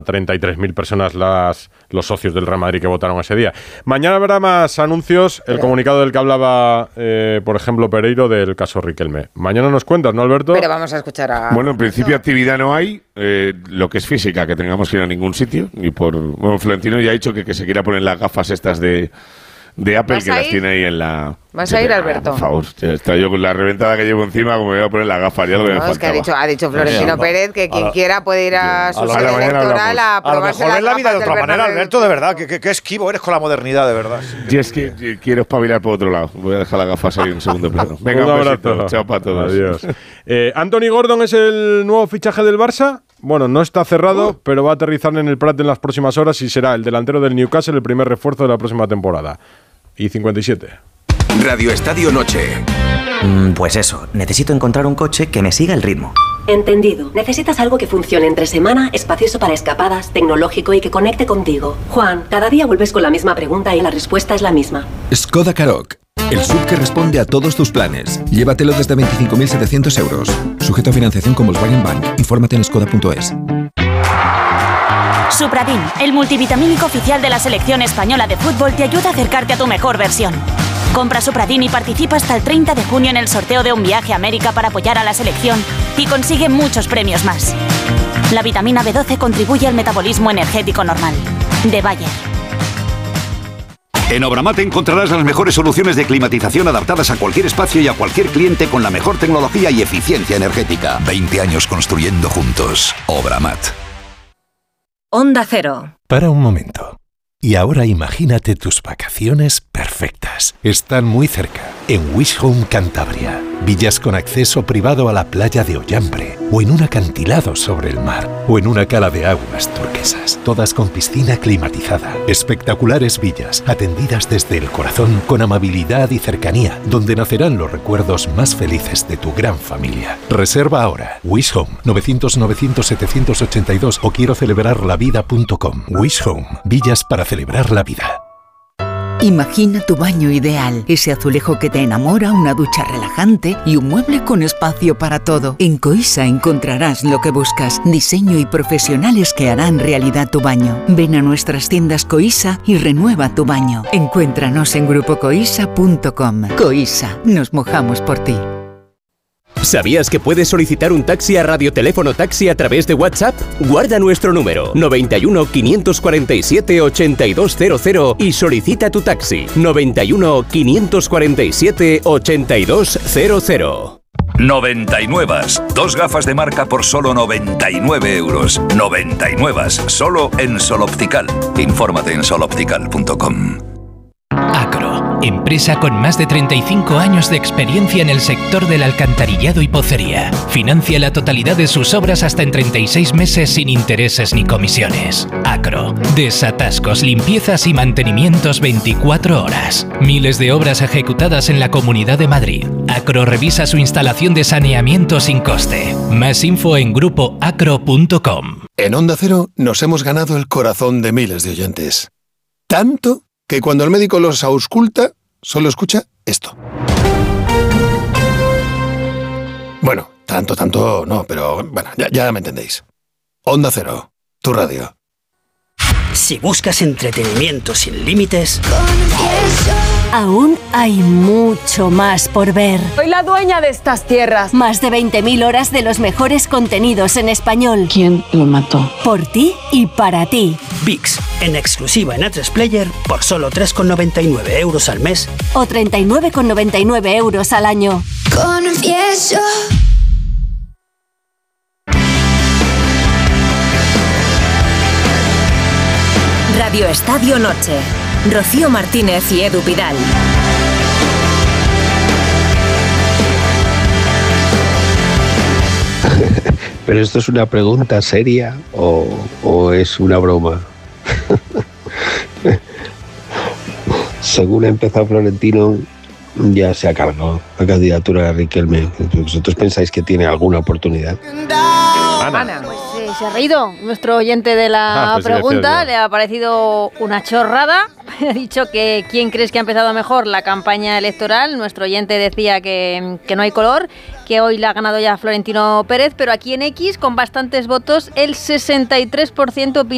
33.000 personas los socios del Real Madrid que votaron ese día. Mañana habrá más anuncios. El comunicado del que hablaba, por ejemplo, Pereiro, del caso Riquelme. Mañana nos cuentas, ¿no, Alberto? Pero vamos a escuchar a... Bueno, en principio actividad no hay. Lo que es física, que tengamos que ir a ningún sitio. Y bueno, Florentino ya ha dicho que se quiera poner las gafas estas de Apple, que las tiene ahí en la... ¿Vas a ir, Alberto? Por favor, está yo con la reventada que llevo encima, como me voy a poner las gafas, ya lo que me faltaba. Es que ha dicho Florentino Pérez que quien quiera puede ir a su sede electoral a probarse. A lo mejor ves la vida de otra manera, Alberto, de verdad. Qué esquivo eres con la modernidad, de verdad. Y es que quiero espabilar por otro lado. Voy a dejar las gafas ahí en segundo plano. Venga, un abrazo. Chao para todos. Adiós. Anthony Gordon es el nuevo fichaje del Barça. Bueno, no está cerrado, pero va a aterrizar en el Prat en las próximas horas y será el delantero del Newcastle el primer refuerzo de la próxima temporada. Y 57. Radio Estadio Noche. Pues eso, necesito encontrar un coche que me siga el ritmo. Entendido. Necesitas algo que funcione entre semana, espacioso para escapadas, tecnológico y que conecte contigo. Juan, cada día vuelves con la misma pregunta y la respuesta es la misma. Skoda Karoq. El SUV que responde a todos tus planes. Llévatelo desde 25.700 euros. Sujeto a financiación con Volkswagen Bank. Infórmate en skoda.es. Supradin, el multivitamínico oficial de la selección española de fútbol, te ayuda a acercarte a tu mejor versión. Compra Supradin y participa hasta el 30 de junio en el sorteo de un viaje a América para apoyar a la selección y consigue muchos premios más. La vitamina B12 contribuye al metabolismo energético normal. De Bayer. En Obramat encontrarás las mejores soluciones de climatización adaptadas a cualquier espacio y a cualquier cliente con la mejor tecnología y eficiencia energética. 20 años construyendo juntos. Obramat. Onda Cero. Para un momento. Y ahora imagínate tus vacaciones perfectas. Están muy cerca, en Wish Home Cantabria. Villas con acceso privado a la playa de Ollambre, o en un acantilado sobre el mar, o en una cala de aguas turquesas, todas con piscina climatizada. Espectaculares villas, atendidas desde el corazón, con amabilidad y cercanía, donde nacerán los recuerdos más felices de tu gran familia. Reserva ahora. Wish Home, 900-900-782 o quiero celebrarlavida.com. Wish Home, villas para celebrar la vida. Imagina tu baño ideal, ese azulejo que te enamora, una ducha relajante y un mueble con espacio para todo. En Coisa encontrarás lo que buscas, diseño y profesionales que harán realidad tu baño. Ven a nuestras tiendas Coisa y renueva tu baño. Encuéntranos en grupocoisa.com. Coisa, nos mojamos por ti. ¿Sabías que puedes solicitar un taxi a Radioteléfono Taxi a través de WhatsApp? Guarda nuestro número 91 547 8200 y solicita tu taxi 91 547 8200. 99. Dos gafas de marca por solo 99 euros. 99. Solo en Sol Optical. Infórmate en soloptical.com. Acro, empresa con más de 35 años de experiencia en el sector del alcantarillado y pocería. Financia la totalidad de sus obras hasta en 36 meses sin intereses ni comisiones. Acro, desatascos, limpiezas y mantenimientos 24 horas. Miles de obras ejecutadas en la Comunidad de Madrid. Acro revisa su instalación de saneamiento sin coste. Más info en grupoacro.com. En Onda Cero nos hemos ganado el corazón de miles de oyentes. Tanto que cuando el médico los ausculta, solo escucha esto. Bueno, tanto no, pero bueno, ya me entendéis. Onda Cero, tu radio. Si buscas entretenimiento sin límites... Aún hay mucho más por ver. Soy la dueña de estas tierras. Más de 20.000 horas de los mejores contenidos en español. ¿Quién lo mató? Por ti y para ti. VIX, en exclusiva en A3 Player, por solo 3,99 euros al mes. O 39,99 euros al año. Confieso. Radio Estadio Noche. Rocío Martínez y Edu Pidal. ¿Pero esto es una pregunta seria o es una broma? Según ha empezado Florentino, ya se ha cargado la candidatura de Riquelme. ¿Vosotros pensáis que tiene alguna oportunidad? Ana. Pues se ha reído nuestro oyente de la pregunta, le ha parecido una chorrada. Ha dicho que ¿quién crees que ha empezado mejor la campaña electoral? Nuestro oyente decía que no hay color, que hoy la ha ganado ya Florentino Pérez, pero aquí en X, con bastantes votos, el 63% opina